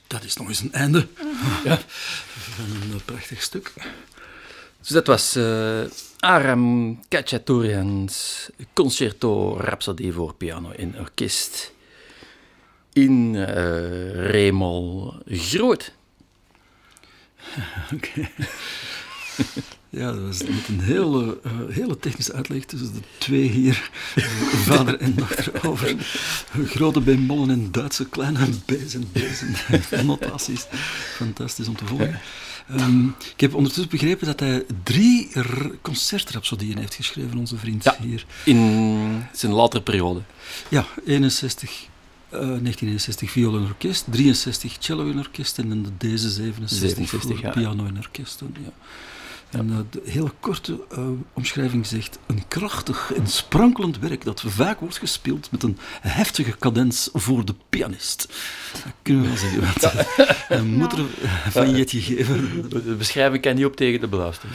Dat is nog eens een einde van een prachtig stuk. Dus dat was Aram Khachaturian's Concerto Rhapsodie voor piano en orkest in re-mol groot. Oké. Ja, dat was met een hele technische uitleg tussen de twee hier, vader en dochter, over grote bemollen en Duitse kleine B's en D's en notaties. Fantastisch om te volgen. Ik heb ondertussen begrepen dat hij 3 concertrapsodieën heeft geschreven, onze vriend hier. In zijn latere periode. Ja, 1961 viool en orkest, 63 cello en orkest en dan deze 67 voor piano en orkest. Ja. En de hele korte omschrijving zegt: een krachtig en sprankelend werk dat vaak wordt gespeeld met een heftige cadens voor de pianist. Dat kunnen we wel zeggen. Want moet er een vignetje geven. De beschrijving kan niet op tegen de belasting.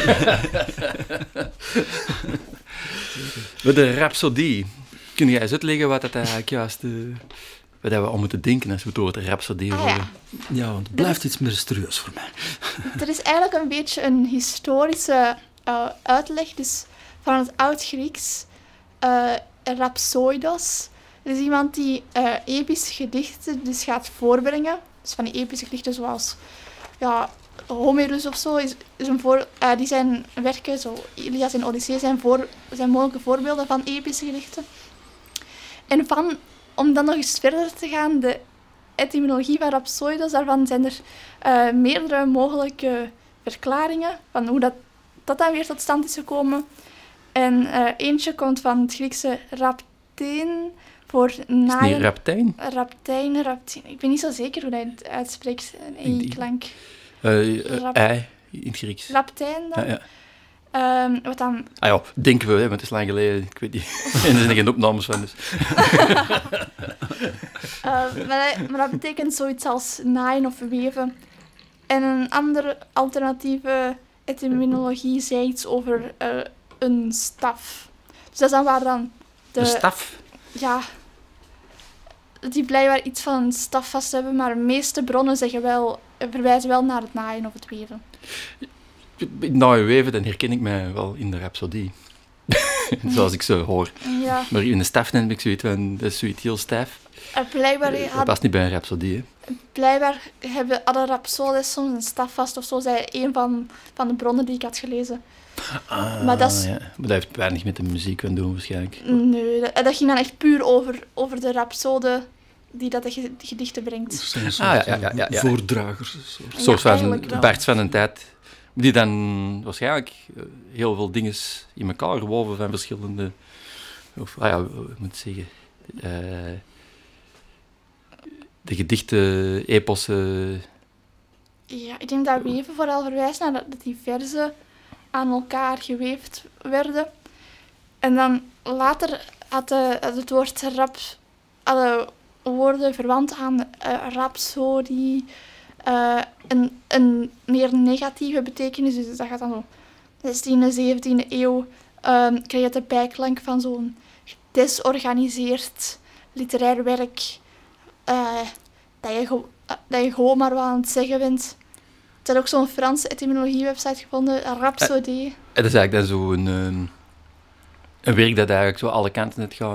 Met de Rhapsodie. Kun jij eens uitleggen wat dat eigenlijk juist... wat we aan moeten denken als we het over de Rhapsodie horen? Ja, want het blijft iets mysterieus voor mij. Er is eigenlijk een beetje een historische uitleg, dus van het Oud-Grieks, rhapsoidos. Dat is iemand die epische gedichten dus gaat voorbrengen. Dus van die epische gedichten zoals Homerus of zo, die zijn werken, zo Ilias en Odyssee, zijn mogelijke voorbeelden van epische gedichten. En om dan nog eens verder te gaan, de etymologie van rhapsoidos, daarvan zijn er meerdere mogelijke verklaringen van hoe dat dan weer tot stand is gekomen. En eentje komt van het Griekse raptein, voor naaien. Is het niet raptijn? Raptijn. Ik ben niet zo zeker hoe dat het uitspreekt, een ei-klank. Ei, in het Grieks. Raptijn dan. Ja. Wat dan... denken we, want het is lang geleden, ik weet niet. En er zijn geen opnames van, dus... maar dat betekent zoiets als naaien of weven. En een andere alternatieve etymologie zei iets over een staf. Dus dat is dan waar dan... Een staf? Ja. Die blijkbaar iets van een staf vast hebben, maar de meeste bronnen verwijzen wel naar het naaien of het weven. Nou, je weven, dan herken ik mij wel in de Rhapsodie. Zoals ik zo hoor. Ja. Maar in een staf neem ik zoiets van, dat is zoiets heel stijf. Dat past niet bij een Rhapsodie, hè. Blijkbaar hebben alle rhapsodes soms een staf vast of zo, zei een van de bronnen die ik had gelezen. Maar dat heeft weinig met de muziek te doen, waarschijnlijk. Nee, dat ging dan echt puur over de rhapsode die dat de gedichten brengt. Voordragers. Een soort van Bart van een tijd. Die dan waarschijnlijk heel veel dingen in elkaar gewoven van verschillende... hoe moet ik zeggen... de gedichten, epossen... Ja, ik denk dat weven vooral verwijst naar dat die verzen aan elkaar geweefd werden. En dan later had het woord alle woorden verwant aan rhapsodie een meer negatieve betekenis. Dus dat gaat dan zo 16e, 17e eeuw krijg je de bijklank van zo'n gedesorganiseerd literair werk dat je gewoon maar wat aan het zeggen bent. Ik heb ook zo'n Franse etymologie-website gevonden, Rhapsodie. Dat is eigenlijk dan zo een werk dat eigenlijk zo alle kanten uit gaat.